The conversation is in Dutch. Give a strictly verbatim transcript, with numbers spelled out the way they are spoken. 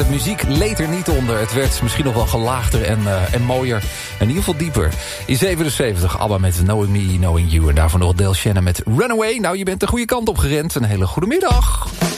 De muziek leed er niet onder. Het werd misschien nog wel gelaagder en, uh, en mooier. In ieder geval dieper. In zevenenzeventig ABBA met Knowing Me, Knowing You. En daarvoor nog Del Shannon met Runaway. Nou, je bent de goede kant op gerend. Een hele goede middag.